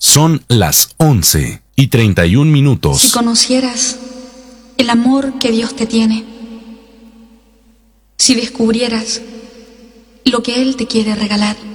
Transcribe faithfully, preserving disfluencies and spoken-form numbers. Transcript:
Son las once y treinta y un minutos. Si conocieras el amor que Dios te tiene, si descubrieras lo que Él te quiere regalar,